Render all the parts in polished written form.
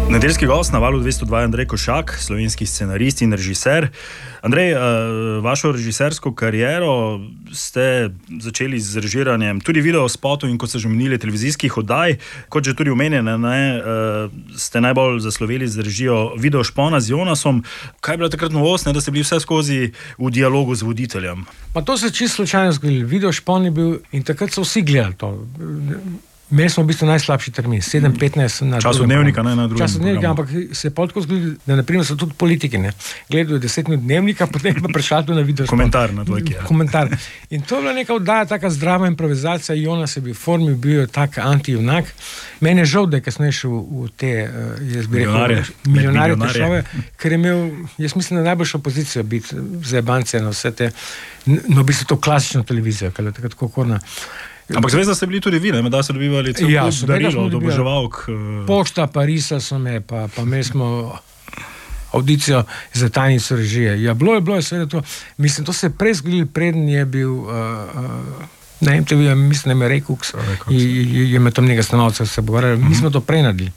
Nedeljski gost na Valu 202 Andrej Košak, slovenski scenarist in režiser. Andrej, vašo režisersko kariero ste začeli z režiranjem tudi videospotov in, kot ste že omenili, televizijskih oddaj. Kot že tudi omenjene, ste najbolj zasloveli z režijo videošpona z Jonasom. Kaj je bila takrat novost, da ste bili vse skozi v dialogu z voditeljem? Pa to se čisto slučajno zgodilo. Videošpon je bil in takrat so vsi gledali to. Imeli smo v bistvu najslabši termin, 7:15 na času dnevnika, ne na drugem. Času dnevnika, ampak se je tako zgodilo, da naprimer so tudi politiki, gledajo 10 minut dnevnika, potem pa prešalto na video. Komentar na dvojki. Komentar. In to je bila neka oddaja, taka zdrava improvizacija. Jonas je bil v formi, bil je tak anti-junak. Meni je žal, da je kasneje šel v te, jaz bi rekel, milijonarje težave, ker je imel, jaz mislim, na najboljšo pozicijo biti zajebancija na vse te, no, v bistvu to klasično televizijo, ker je tako korna. Ampak zvezda ste bili tudi vi, da ste dobivali cel kup darilo od oboževalk. Pošta, Parisa so me, pa imeli smo audicijo za tajnico režije. Ja, bilo je seveda to. Mislim, to se je prej zgodilo, preden je bil na MTV, mislim, da je Ray Cooks, je imel tam nekaj stanovcev, se pogovarjali. Mi smo to prej naredili.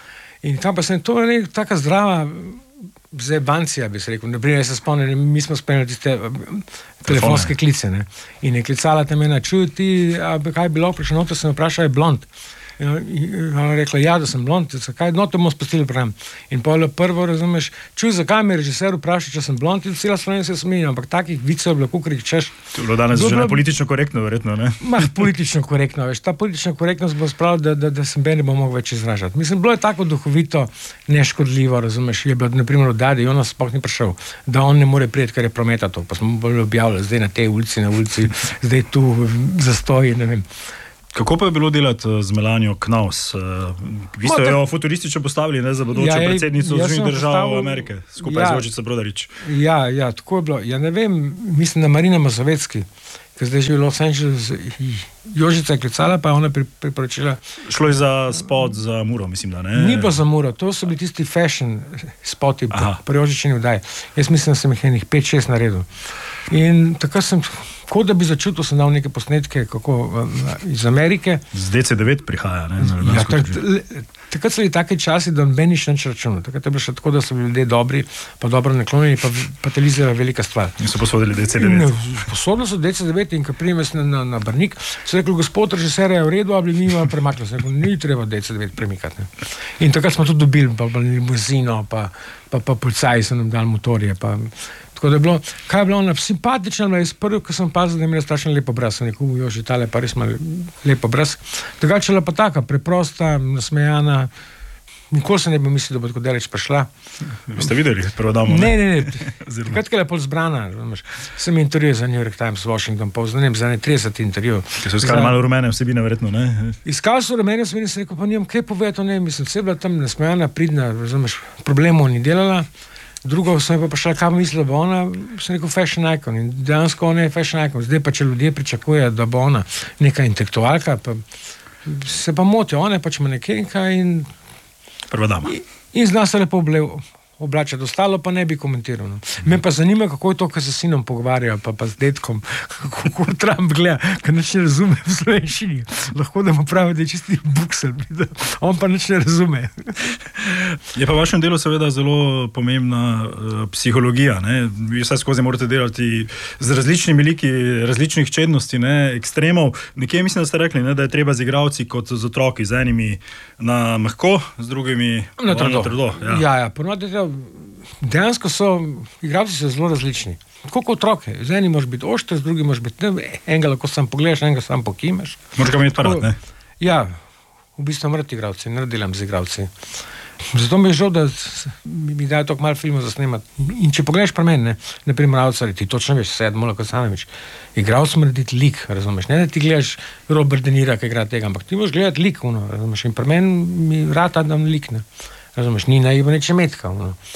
In tam pa se je to taka zdrava zajebancija, bi se rekel. Naprimer, jaz se spomnim, mi smo spremljali tiste telefonske klice, ne. In je klicala tam ena, čuj ti, kaj je bilo, prišel noter, sem vprašal, je blond. In ona je rekla, ja, da sem blond, zakaj, no, to bomo spustili program. In polo prvo, razumeš, čuj, zakaj me režiser vpraša, če sem blond, in cela Slovenija se smeji, ampak takih vicov je bilo, kukor jih češ. To je bilo danes že politično korektno, verjetno, ne? Politično korektno, veš, ta politična korektnost bo spravila, da se ne bo mogel več izražati. Mislim, bilo je tako duhovito, neškodljivo, razumeš, je bilo, naprimer, oddaj, da Jonas sploh ni prišel, da on ne more priti, ker je prometa to, pa smo bolj objavljali, zdaj na tej ulici, zdaj tu zastoji, ne vem. Kako pa je bilo delati z Melanijo Knaus? Vi ste jo futuristično postavili, ne, za bodočo predsednico Združenih držav Amerike, skupaj z Jožico Brodarič. Ja, tako je bilo. Ja, ne vem, mislim, da Marina Mazovecki, ki zdaj živi v Los Angeles, Jožica je klicala, pa je ona priporočila. Šlo je za spot za Muro, mislim, da ne? Ni bilo za Muro, to so bili tisti fashion spoti pri Jožičini vdaji. Jaz mislim, da sem jih enih 5-6 naredil. In tako sem, kot da bi začutil, sem dal neke posnetke, kako iz Amerike. Z DC9 prihaja, ne? Ja, takrat so bili taki časi, da noben nič računal. Takrat je bilo še tako, da so bili ljudje dobri, pa dobro naklonjeni, pa televizija je velika stvar. In so posodili DC9. Posodili so DC9 in ko prijem na Brnik, so rekli, gospod režiser je v redu, a bi mi imeli premaknili. So rekli, ni treba DC9 premikati. Ne? In takrat smo tudi dobili, pa limuzino, pa policaji so nam dali motorje, pa tako da je bilo, kaj je bilo ona simpatična, iz prvi, ko sem pazil, da je imela strašno lepo obraz, sem rekel, Joži, tale pa res ima lepo obraz. Drugače je pa taka, preprosta, nasmejana, nikoli se ne bi mislil, da bo tako daleč prišla. Ste videli prvo damo? Ne. Takrat, ko je lepo zbrana, sem intervju za New York Times, Washington Post, ne vem, za 30 intervju. Ki so iskali malo rumene vsebine, verjetno, ne? Iskali so rumene vsebine, sem rekel, pa nijem, kaj povedati, ne, mislim, vse je bila tam nasmejana, pridna, razumeš, problemov ni delala. Drugo sem pa prišla, kaj misli, da bo ona, sem rekel, fashion icon. In dejansko ona je fashion icon. Zdaj pa, če ljudje pričakujejo, da bo ona neka intelektualka, pa se pa motijo, ona je pač manekenka in prva dama. In zna se lepo oblačati, ostalo pa ne bi komentiral. No. Me pa zanima, kako je to, ko se s sinom pogovarjajo, pa z detkom, kako Trump gleda, ker nič ne razume v slovenščini. Lahko da mu pravi, da je čisti buksel, on pa nič ne razume. Je pa v vašem delu seveda zelo pomembna psihologija, ne? Vi vse skozi morate delati z različnimi liki, različnih čednosti, ne? Ekstremov. Nekje mislim, da ste rekli, ne? Da je treba z igralci kot z otroki, z enimi na mehko, z drugimi na trdo. Ja, ponovno dejansko so, igralci so zelo različni. Tako kot otroke. Z enim moraš biti ošter, z drugim moraš biti, enega lahko sam pogledaš, enega sam pokimeš. Moraš ga imeti parat, ne? Ja, v bistvu morate igralci, ne delam z igralci. Zato mi je žal, da mi dajo toliko malo filmov za snemati. In če pogledaš pri meni, naprimer Avcari, ti točno veš, Sejad Mulakosanović, igralec mora narediti lik, razumeš? Ne da ti gledaš Robert De Niro, ki igra tega, ampak ti moraš gledati lik, razumeš? In pri meni mi rata dam lik, ne? Razumeš, ni naiva neče metka.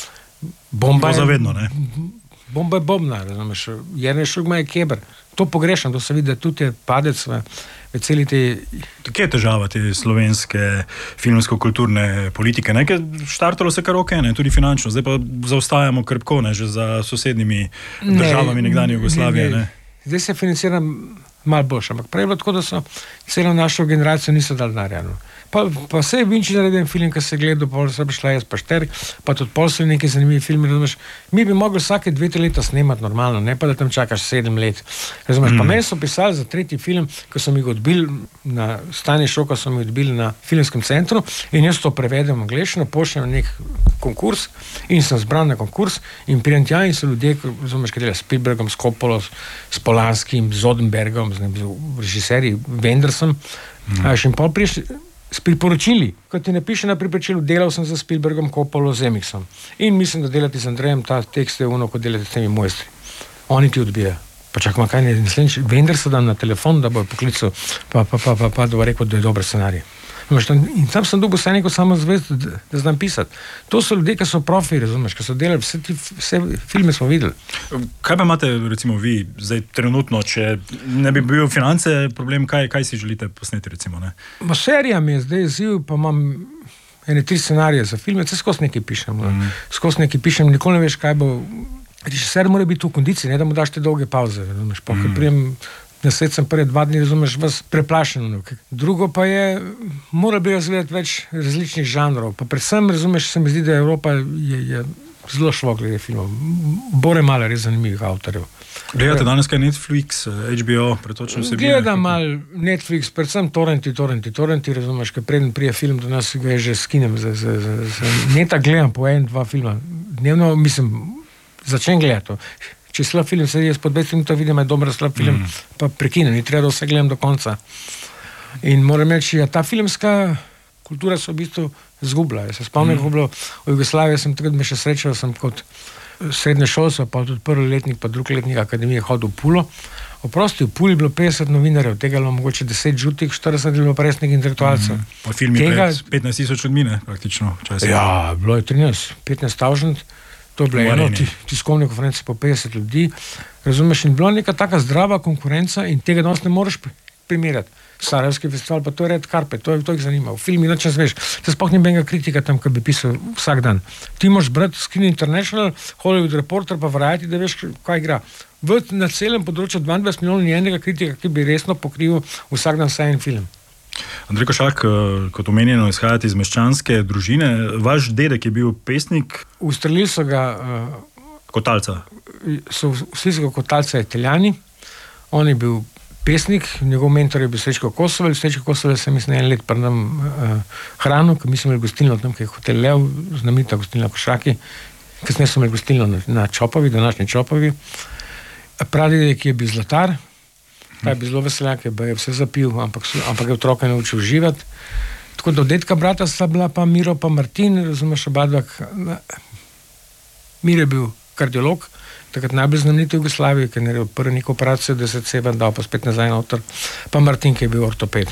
Bomba je zavedno, ne? Bomba je bombna, razumeš. Jernej Šugma je keber. To pogrešam, to se vidi, da tudi je padec v celi te... Kje je težava te slovenske filmsko-kulturne politike? Nekaj štartalo se kar okej, ne? Tudi finančno. Zdaj pa zaostajamo krpko, ne? Že za sosednjimi državami nekdanje Jugoslavije, ne? Zdaj se financira malo boljše, ampak prej je bilo tako, da so celo našo generacijo niso dali denarja. Pa se je Vinči naredil film, ki se je gledal, pol se bi šla jaz pa Šterk, pa tudi pol so neki zanimivi filmi, razumeš. Mi bi mogli vsake 2-3 leta snemati normalno, ne pa da tam čakaš 7 let. Razumeš, pa meni so pisali za tretji film, ko so mi ga odbili na Stanje šoka, so mi odbili na filmskem centru in jaz to prevedem v angleščino, pošljem na nek konkurs in sem zbran na konkurs in pridem tja in so ljudje, razumeš, ki delajo s Spielbergom, s Coppolo, s Polanskim, z Odenbergom, z režiserji, Wendersom, in pol priješ s priporočili, kot ti napiše na priporočilu, delal sem za Spielbergom, Coppolo, z Emixom. In mislim, da delati z Andrejem ta tekst je ono, kot delati s temi mojstri. Oni ti odbijajo. Pa čakaj, kaj ne, naslednjič, Wendersa dam na telefon, da bo poklical, pa da bo rekel, da je dober scenarij. In tam sem dobil vse neko samozavest, da znam pisati. To so ljudje, ki so profi, razumeš, ki so delali, vse filme smo videli. Kaj pa imate, recimo, vi zdaj trenutno, če ne bi bil finance problem, kaj si želite posneti, recimo, ne? Serija mi je zdaj izziv, pa imam 3 scenarije za filme, skozi nekaj pišem. Skozi nekaj pišem, nikoli ne veš, kaj bo. Režiser mora biti v kondiciji, ne da mu daš te dolge pauze, razumeš, pa ker prijem na svet sem prvi 2 dni, razumeš, vas preplašen. Drugo pa je, mora bi razgledati več različnih žanrov, pa predvsem, razumeš, se mi zdi, da Evropa je zelo švok glede filmov. Bore malo res zanimivih avtorjev. Gledate danes kaj Netflix, HBO, pretočno vsebine? Gledam malo Netflix, predvsem torrenti, razumeš, ker preden prije film do nas ga je že skinem, neta gledam po 1-2 filma. Dnevno, mislim, začnem gledati. Če slab film se jaz po 20 minutah vidim, je dober slab film, pa prekinem, ni treba, da vse gledam do konca. In moram reči, ta filmska kultura se v bistvu zgubila. Jaz se spomnim, ko bilo v Jugoslaviji, sem takrat me še srečal, sem kot srednje šolstvo, pa tudi prvi letnik, pa drugi letnik akademije hodil v Pulo. Oprosti, v Puli je bilo 50 novinarjev, tega je bilo mogoče 10 žutih, 40 je bilo pa resnih intelektualcev. Pa film je pred 15,000 odmine, praktično. Ja, bilo je 15,000. To je bilo eno tiskovne konference po 50 ljudi, razumeš, in bilo neka taka zdrava konkurenca in tega danes ne moreš primerjati. Sarajevski festival, pa to je Red Carpet, to jih zanima. V filmi noč ne zveš, te sploh ni benga kritika tam, ki bi pisal vsak dan. Ti moraš brati Screen International, Hollywood Reporter, pa Variety, da veš, kaj igra. Na celem področju 22 milijonov ni enega kritika, ki bi resno pokril vsak dan vsaj en film. Andrej Košak, kot omenjeno, izhajate iz meščanske družine. Vaš dedek je bil pesnik? Ustrelili so ga Kotalca. Vsi so ga Kotalca Italijani. On je bil pesnik, njegov mentor je bil Srečko Kosovelj. Srečko Kosovelj se mislim 1 let pri nam hranil, ker mi smo imeli gostilno tam, ki je Hotel Lev, znamenita gostilna Košaki. Kasneje smo imeli gostilno na Čopovi, današnji Čopovi. Pradedek je bil zlatar. Ta je bil zelo veseljak, je vse zapil, ampak je otroka naučil živeti. Tako da od dedka brata sta bila pa Miro pa Martin, razumeš, oba dva. Mir je bil kardiolog, takrat najbolj znamenit v Jugoslaviji, ki je naredil prvi neko operacijo, da se ceba dal pa spet nazaj noter, pa Martin, ki je bil ortoped.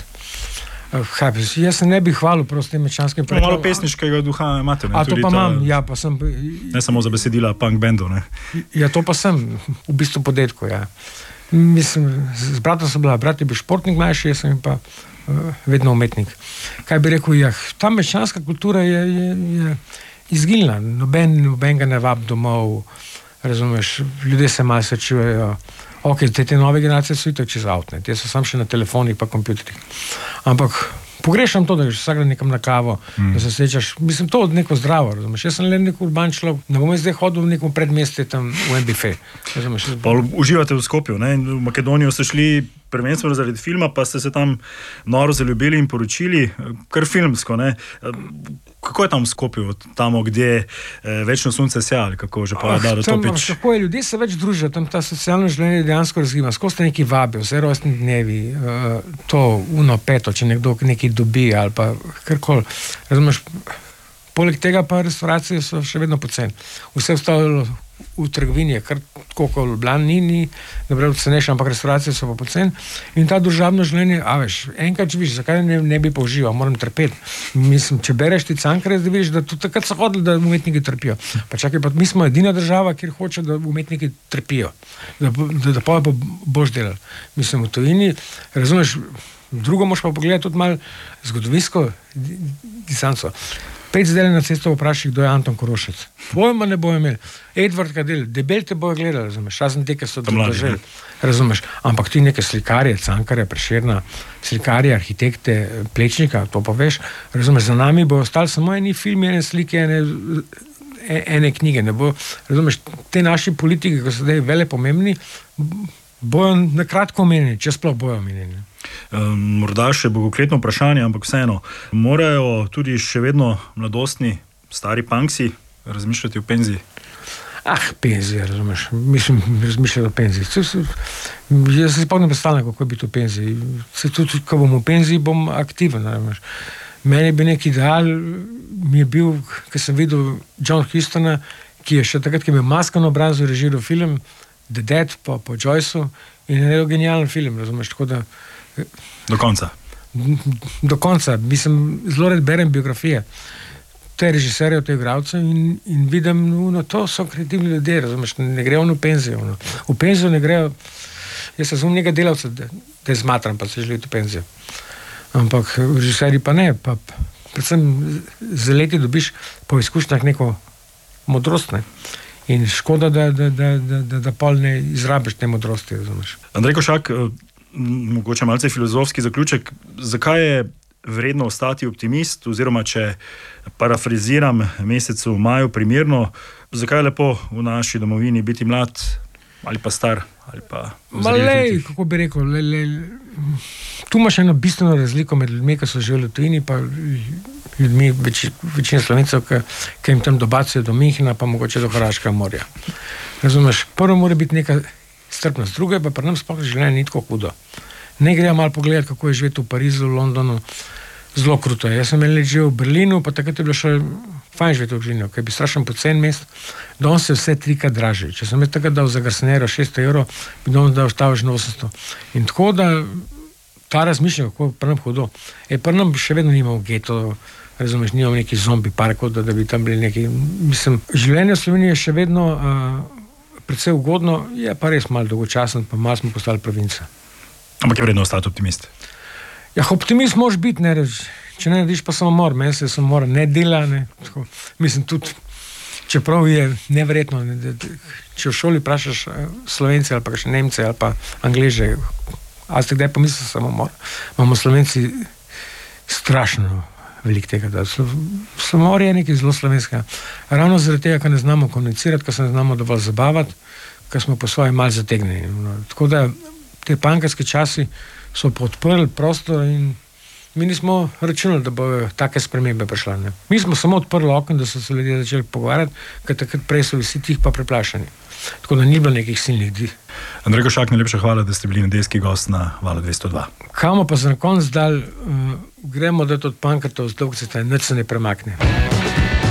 Jaz se ne bi hvalil prosto tem meščanskim projektom. Malo pesniškega duha imate, ne? A to pa imam, ja, pa sem... Ne samo za besedila punk bendu, ne? Ja, to pa sem, v bistvu po dedku, ja. Mislim, z bratom sem bila, brat je bil športnik mlajši, jaz sem pa vedno umetnik. Kaj bi rekel, ta meščanska kultura je izginila, noben ga ne vab domov, razumeš, ljudje se malo srečujejo. Ok, te nove generacije so itak čez avtne, te so sam še na telefonih pa kompjuterjih. Ampak pogrešam to, da greš vsak dan nekam na kavo, da se srečaš, mislim, to od neko zdravo, razumeš. Jaz sem le nek urban človek, ne bom zdaj hodil v nekom predmestju tam v MBF, razumeš. Uživate v Skopju, ne? V Makedonijo ste šli prvenstveno zaradi filma, pa ste se tam noro zaljubili in poročili, kar filmsko, ne? Kako je tam v Skopju, tam, kde večno sonce sja, ali kako že pa Daro Topič? Tako je, ljudje se več družijo, tam ta socialno življenje dejansko razgima, skozi te neki vabijo, vse rojstni dnevi, to peto, če nekdo nekaj dobi ali pa karkoli, razumeš, poleg tega pa restauracije so še vedno poceni. Vse ostalo v trgovini je kar tako, kot Ljubljana ni dobro cenejša, ampak restauracije so pa poceni in ta družabno življenje, enkrat če vidiš, zakaj ne bi pa užival, moram trpeti. Mislim, če bereš ti Cankarja, da vidiš, da tudi takrat so hodili, da umetniki trpijo. Pa čakaj, pa mi smo edina država, kjer hoče, da umetniki trpijo, da pa boš delal. Mislim, v tujini, razumeš, drugo moš pa pogledati tudi malo zgodovinsko distanco. 5 zdaj na cesto vprašaj, kdo je Anton Korošec. Pojma ne bojo imeli. Edvard Kadel, debel te bojo gledali, razumeš. Razen te, ki so držali, razumeš. Ampak ti neke slikarje, Cankarja, Prešerna, slikarje, arhitekte, Plečnika, to pa veš, razumeš, za nami bo ostali samo eni filmi, ene slike, ene knjige. Ne bo, razumeš, te naši politiki, ki so zdaj vele pomembni, bojo nakratko omenjeni, če sploh bojo omenjeni. Morda še bogokletno vprašanje, ampak vseeno, morajo tudi še vedno mladostni, stari punksi razmišljati o penziji? Penzija, razumeš. Mislim, razmišljati o penziji. Jaz se spomnim predstavljam, kako je biti v penziji. Tudi, ko bom v penziji, bom aktiven, razumeš. Meni bi nek ideal, mi je bil, ko sem videl John Hustona, ki je še takrat, ki je imel masko na obrazu, režiral film The Dead po Joyceu in je naredil genijalen film, razumeš, tako da do konca. Do konca. Mislim, zelo red berem biografije te režiserjev, te igralcev in vidim, no, to so kreativni ljudje, razumeš, ne grejo v penzijo. No. V penzijo ne grejo, jaz razumem nekaj delavcev, da je zmatran, pa se želi v penzijo. Ampak režiserji pa ne, pa predvsem za leti dobiš po izkušnjah neko modrost, ne. In škoda, da pol ne izrabiš te modrosti, razumeš. Andrej Košak, mogoče malce filozofski zaključek, zakaj je vredno ostati optimist, oziroma če parafraziram mesecu maju primerno, zakaj je lepo v naši domovini biti mlad ali pa star? Ali pa lej, kako bi rekel, tu imaš eno bistveno razliko med ljudmi, ki so živeli v tujini, pa ljudmi, večina Slovencev, ki jim tam dobacijo do Minhena, pa mogoče do Hrvaškega morja. Razumeš, prvo mora biti neka strpnost, drugo je pa pri nam sploh življenje ni tako hudo. Ne grejo malo pogledati, kako je živeti v Parizu, v Londonu, zelo kruto. Jaz sem živel v Berlinu, pa takrat je bilo še fajn živeti v Berlinu, ker bi strašen pocen mest, danes je vse 3-krat dražje. Če sem jaz takrat dal za garsonjero 600 €, bi danes dal stavž na 800. In tako da ta razmišljanje, kako je pri nam hudo. Pri nam še vedno nimamo geto, razumeš, nimamo neki zombi parkov, da bi tam bili neki, mislim, življenje v Sloveniji je še vedno predvsej ugodno, je pa res malo dolgočasen, pa malo smo postali provinca. Ampak je vredno ostati optimist? Ja, optimist moraš biti, ne reč. Če ne narediš pa samomor, meni se samomor ne dela, ne. Tako, mislim, tudi, čeprav je neverjetno, ne, če v šoli vprašaš Slovence ali pa še Nemce ali pa Angleže, a ste kdaj pomislili samomor? Imamo Slovenci strašno veliko tega, da samomor je nekaj zelo slovenskega. Ravno zaradi tega, ker ne znamo komunicirati, ker se ne znamo dovolj zabavati, ker smo po svoje malo zategnjeni. No. Tako da te pankarske časi so podprli prostor in mi nismo računali, da bojo take spremembe prišle. Ne. Mi smo samo odprli okno, da so se ljudje začeli pogovarjati, ker takrat prej so vsi tih pa preplašeni. Tako da ni bilo nekih silnih dih. Andrej Košak, najlepša hvala, da ste bili nedeljski gost na Valu 202. Kamo pa za na konc dal, gremo dati od pankartov z dolgceta in nič se ne premakne.